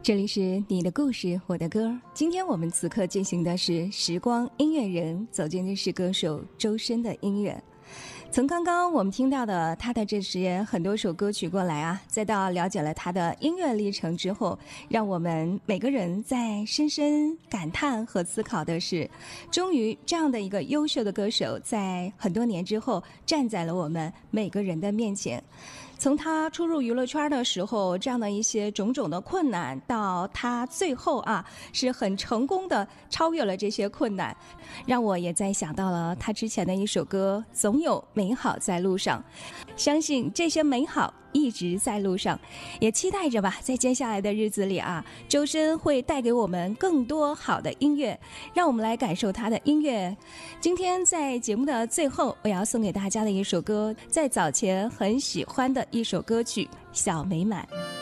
这里是你的故事我的歌，今天我们此刻进行的是时光音乐人，走进的是歌手周深的音乐。从刚刚我们听到的他的这些很多首歌曲过来啊，再到了解了他的音乐历程之后，让我们每个人在深深感叹和思考的是，终于这样的一个优秀的歌手在很多年之后站在了我们每个人的面前。从他初入娱乐圈的时候，这样的一些种种的困难，到他最后是很成功的超越了这些困难，让我也在想到了他之前的一首歌《总有美好在路上》，相信这些美好一直在路上，也期待着吧，在接下来的日子里周深会带给我们更多好的音乐，让我们来感受他的音乐。今天在节目的最后，我要送给大家的一首歌，在早前很喜欢的一首歌曲《小美满》。